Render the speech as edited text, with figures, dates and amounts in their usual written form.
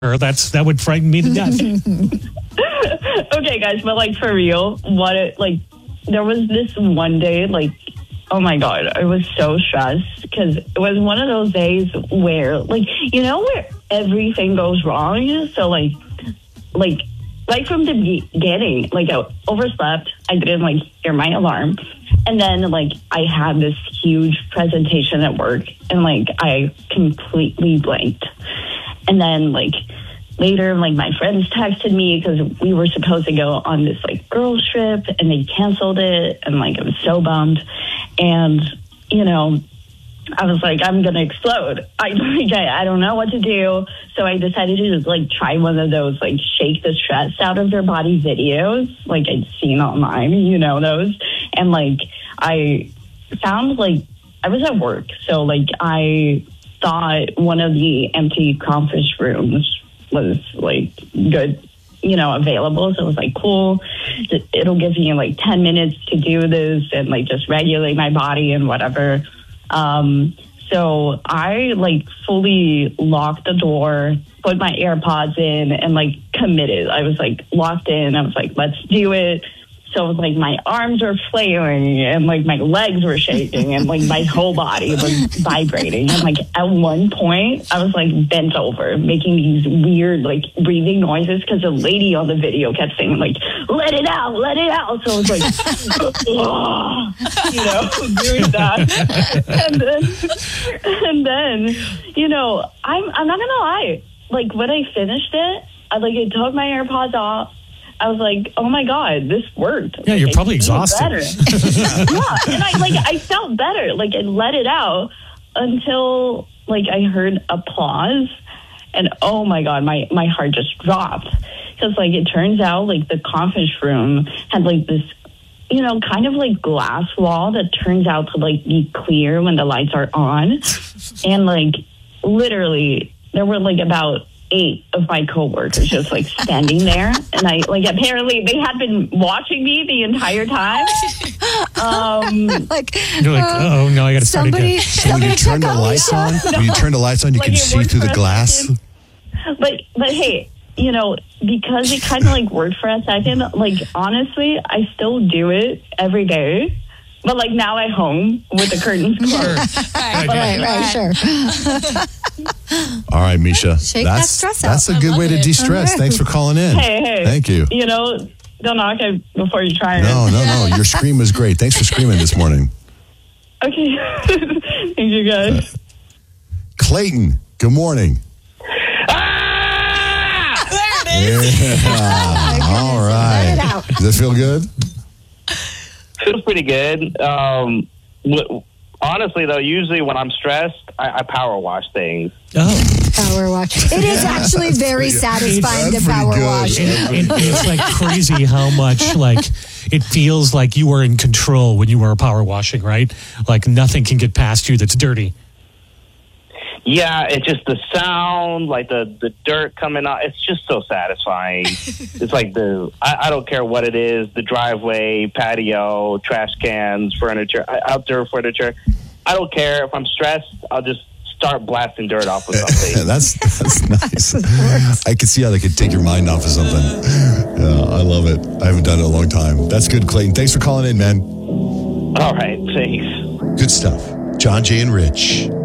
That would frighten me to death. Okay, guys, but like for real, there was this one day, like, oh my God, I was so stressed because it was one of those days where, like, where everything goes wrong. So like from the beginning, like I overslept. I didn't like hear my alarm. And then like I had this huge presentation at work and like I completely blanked. And then like later, like my friends texted me because we were supposed to go on this like girls trip and they canceled it. And like I was so bummed. And, I was like, I'm going to explode. I don't know what to do. So I decided to just like try one of those like shake the stress out of their body videos. Like I'd seen online, those. And like I found like I was at work. So like I thought one of the empty conference rooms was like good, available. So it was like, cool. It'll give me like 10 minutes to do this and like just regulate my body and whatever. So I like fully locked the door, put my AirPods in and like committed. I was like locked in. I was like, let's do it. So it was like my arms were flailing and like my legs were shaking and like my whole body was vibrating. And like at one point I was like bent over making these weird like breathing noises because the lady on the video kept saying like, let it out. So I was like, doing that. And then, I'm not gonna lie. Like when I finished it, I took my AirPods off. I was like, oh my God, this worked. Yeah, you're probably exhausted. Yeah, and I felt better. Like I let it out until like I heard applause, and oh my God, my heart just dropped because like it turns out like the conference room had like this, kind of like glass wall that turns out to like be clear when the lights are on, and like literally there were like about 8 of my coworkers just like standing there, and I like apparently they had been watching me the entire time. You're like, oh no, I got to start again. So when you turn the lights on, you can see through the glass. But hey, because it kind of like worked for a second. Like honestly, I still do it every day. But like now at home with the curtains closed. Right, sure. All right, Misha. Shake that stress out. That's a good way to de-stress. Thanks for calling in. Hey. Thank you. Don't knock it before you try it. No. Your scream was great. Thanks for screaming this morning. Okay. Thank you, guys. Clayton, good morning. There it is. Yeah. All right. Does it feel good? Feels pretty good. Honestly, though, usually when I'm stressed, I power wash things. Oh. Power wash. It is actually very satisfying to power wash. It's like crazy how much like it feels like you are in control when you are power washing, right? Like nothing can get past you that's dirty. Yeah, it's just the sound, like the dirt coming out. It's just so satisfying. It's like I don't care what it is, the driveway, patio, trash cans, furniture, outdoor furniture. I don't care. If I'm stressed, I'll just start blasting dirt off with something. That's nice. I can see how they could take your mind off of something. Yeah, I love it. I haven't done it in a long time. That's good, Clayton. Thanks for calling in, man. All right, thanks. Good stuff. John, Jay, and Rich.